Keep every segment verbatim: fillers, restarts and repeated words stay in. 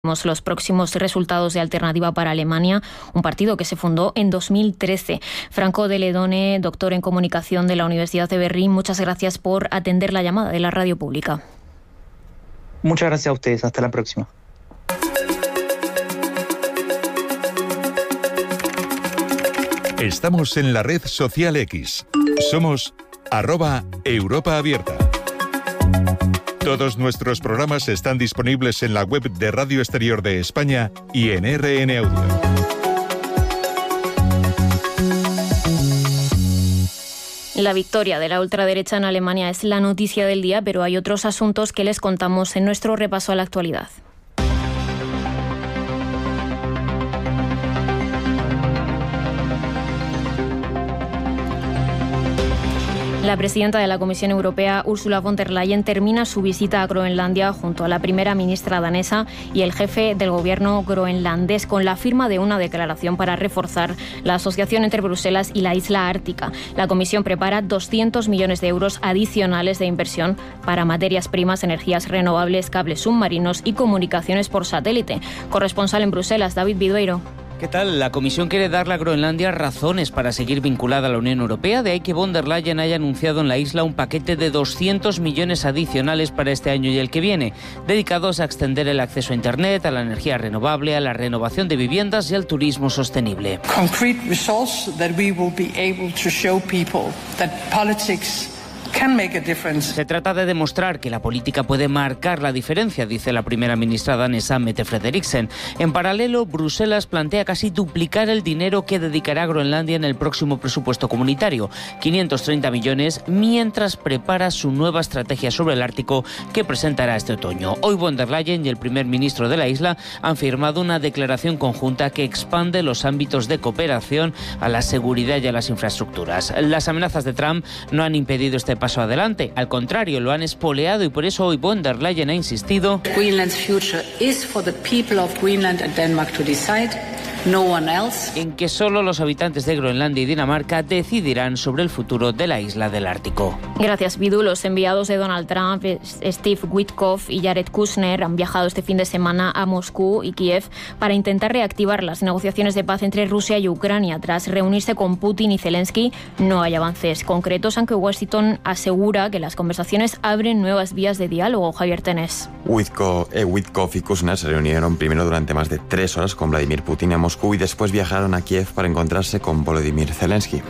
Los próximos resultados de Alternativa para Alemania, un partido que se fundó en dos mil trece. Franco de Ledone, doctor en comunicación de la Universidad de Berlín, muchas gracias por atender la llamada de la radio pública. Muchas gracias a ustedes. Hasta la próxima. Estamos en la red social X. Somos arroba Europa Abierta. Todos nuestros programas están disponibles en la web de Radio Exterior de España y en R N Audio. La victoria de la ultraderecha en Alemania es la noticia del día, pero hay otros asuntos que les contamos en nuestro repaso a la actualidad. La presidenta de la Comisión Europea, Ursula von der Leyen, termina su visita a Groenlandia junto a la primera ministra danesa y el jefe del gobierno groenlandés con la firma de una declaración para reforzar la asociación entre Bruselas y la isla ártica. La Comisión prepara doscientos millones de euros adicionales de inversión para materias primas, energías renovables, cables submarinos y comunicaciones por satélite. Corresponsal en Bruselas, David Vidueiro. ¿Qué tal? La Comisión quiere darle a Groenlandia razones para seguir vinculada a la Unión Europea, de ahí que von der Leyen haya anunciado en la isla un paquete de doscientos millones adicionales para este año y el que viene, dedicados a extender el acceso a Internet, a la energía renovable, a la renovación de viviendas y al turismo sostenible. Concrete results that we will be able to show people that politics can make a difference. Se trata de demostrar que la política puede marcar la diferencia, dice la primera ministra danesa Mette Frederiksen. En paralelo, Bruselas plantea casi duplicar el dinero que dedicará a Groenlandia en el próximo presupuesto comunitario, quinientos treinta millones, mientras prepara su nueva estrategia sobre el Ártico que presentará este otoño. Hoy von der Leyen y el primer ministro de la isla han firmado una declaración conjunta que expande los ámbitos de cooperación a la seguridad y a las infraestructuras. Las amenazas de Trump no han impedido este paso adelante. Al contrario, lo han espoleado y por eso hoy von der Leyen ha insistido Greenland's future is for the people of Greenland and Denmark to decide. No one else. En que solo los habitantes de Groenlandia y Dinamarca decidirán sobre el futuro de la isla del Ártico. Gracias, Vidu. Los enviados de Donald Trump, Steve Witkoff y Jared Kushner, han viajado este fin de semana a Moscú y Kiev para intentar reactivar las negociaciones de paz entre Rusia y Ucrania. Tras reunirse con Putin y Zelensky, no hay avances concretos, aunque Washington asegura que las conversaciones abren nuevas vías de diálogo. Javier Tenés. Witkoff, eh, Witkoff y Kushner se reunieron primero durante más de tres horas con Vladimir Putin en Moscú y después viajaron a Kiev para encontrarse con Volodymyr Zelensky.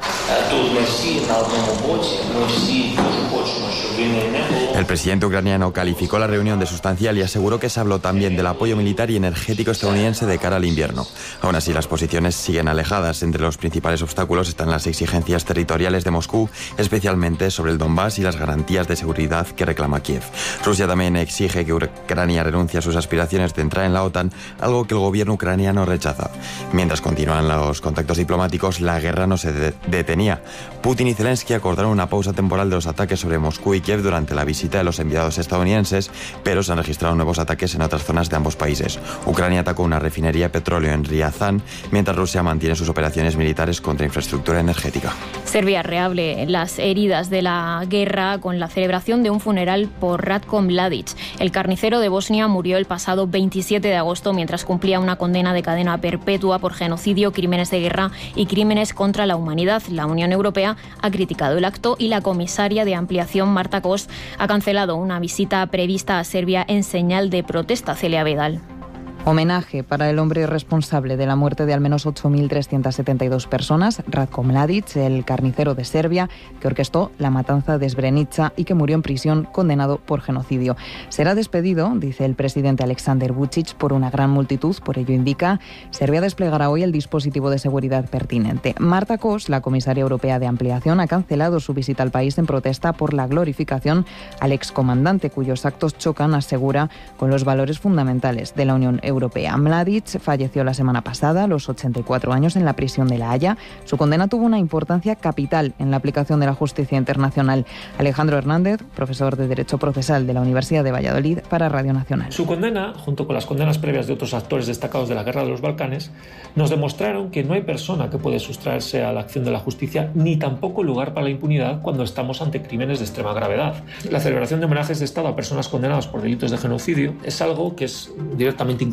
El presidente ucraniano calificó la reunión de sustancial y aseguró que se habló también del apoyo militar y energético estadounidense de cara al invierno. Aún así, las posiciones siguen alejadas. Entre los principales obstáculos están las exigencias territoriales de Moscú, especialmente sobre el Donbass y las garantías de seguridad que reclama Kiev. Rusia también exige que Ucrania renuncie a sus aspiraciones de entrar en la OTAN, algo que el gobierno ucraniano rechaza. Mientras continúan los contactos diplomáticos, la guerra no se de- detenía. Putin y Zelensky acordaron una pausa temporal de los ataques sobre Moscú y Kiev durante la visita de los enviados estadounidenses, pero se han registrado nuevos ataques en otras zonas de ambos países. Ucrania atacó una refinería de petróleo en Riazán, mientras Rusia mantiene sus operaciones militares contra infraestructura energética. Serbia reabre las heridas de la guerra con la celebración de un funeral por Ratko Mladic. El carnicero de Bosnia murió el pasado veintisiete de agosto mientras cumplía una condena de cadena perpetua por genocidio, crímenes de guerra y crímenes contra la humanidad. La Unión Europea ha criticado el acto y la comisaria de ampliación, Marta Kos, ha cancelado una visita prevista a Serbia en señal de protesta. Celia Vedal. Homenaje para el hombre responsable de la muerte de al menos ocho mil trescientas setenta y dos personas, Ratko Mladic, el carnicero de Serbia, que orquestó la matanza de Srebrenica y que murió en prisión condenado por genocidio. Será despedido, dice el presidente Aleksandar Vučić, por una gran multitud. Por ello, indica, Serbia desplegará hoy el dispositivo de seguridad pertinente. Marta Kos, la comisaria europea de ampliación, ha cancelado su visita al país en protesta por la glorificación al excomandante, cuyos actos chocan, asegura, con los valores fundamentales de la Unión Europea. Europea. Mladic falleció la semana pasada, a los ochenta y cuatro años, en la prisión de La Haya. Su condena tuvo una importancia capital en la aplicación de la justicia internacional. Alejandro Hernández, profesor de Derecho Procesal de la Universidad de Valladolid, para Radio Nacional. Su condena, junto con las condenas previas de otros actores destacados de la Guerra de los Balcanes, nos demostraron que no hay persona que puede sustraerse a la acción de la justicia, ni tampoco lugar para la impunidad cuando estamos ante crímenes de extrema gravedad. La celebración de homenajes de Estado a personas condenadas por delitos de genocidio es algo que es directamente incompatible